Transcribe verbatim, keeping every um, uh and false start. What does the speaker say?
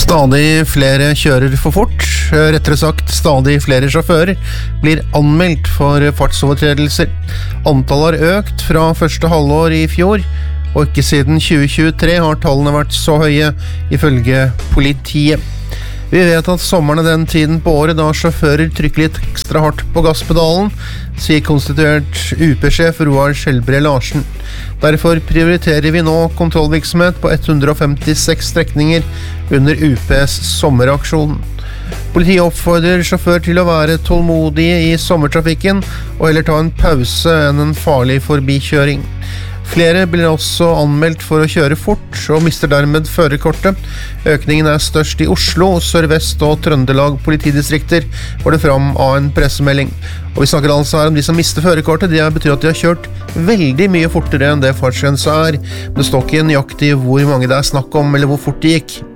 Stadig flere kjører for fort, rettere sagt stadig flere sjåfører blir anmeldt for fartsovertredelser. Antallet har økt fra første halvår i fjor, og ikke siden tjue tjuetre har tallene vært så høye, ifølge politiet. Vi vet at sommeren er den tiden på året da sjåfører trykker litt ekstra hardt på gasspedalen, sier konstituert U P-sjef Roar Skjelbre Larsen. Derfor prioriterer vi nå kontrollvirksomhet på ett hundre og femtiseks strekninger under U P's sommeraksjon. Politiet oppfordrer sjåfør til å være tålmodige i sommertrafikken og heller ta en pause enn en farlig forbikjøring. Flere blir også anmeldt for å kjøre fort og mister dermed førerkortet. Økningen er størst i Oslo, Sør-Vest og Trøndelag politidistrikter, går det fram av en pressemelding. Og vi snakker altså her om de som mister førerkortet. Det betyr at de har kjørt veldig mye fortere enn det fartsgrensa er. Men det står ikke nøyaktig hvor mange det er snakk om eller hvor fort de gikk.